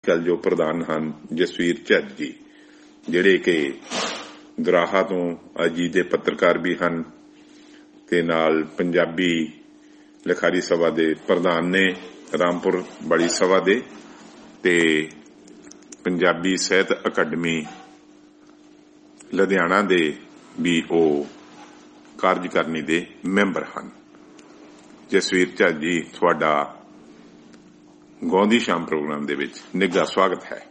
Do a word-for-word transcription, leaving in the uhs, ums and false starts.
ਕੱਲ੍ਹ ਜੋ ਪ੍ਰਧਾਨ ਹਨ ਜਸਵੀਰ ਝੱਜ ਜੀ, ਜਿਹੜੇ ਕਿ ਗਰਾਹਾ ਤੋਂ ਅਜੀਤ ਦੇ ਪੱਤਰਕਾਰ ਵੀ ਹਨ ਤੇ ਨਾਲ ਪੰਜਾਬੀ ਲਿਖਾਰੀ ਸਭਾ ਦੇ ਪ੍ਰਧਾਨ ਨੇ, ਰਾਮਪੁਰ ਵਾਲੀ ਸਭਾ ਦੇ, ਤੇ ਪੰਜਾਬੀ ਸਾਹਿਤ ਅਕੈਡਮੀ ਲੁਧਿਆਣਾ ਦੇ ਵੀ ਉਹ ਕਾਰਜਕਾਰਨੀ ਦੇ ਮੈਂਬਰ ਹਨ। ਜਸਵੀਰ ਝੱਜ ਜੀ, ਤੁਹਾਡਾ ਗਾਉਂਦੀ ਸ਼ਾਮ ਪ੍ਰੋਗਰਾਮ ਦੇ ਵਿੱਚ ਨਿੱਘਾ ਸਵਾਗਤ ਹੈ।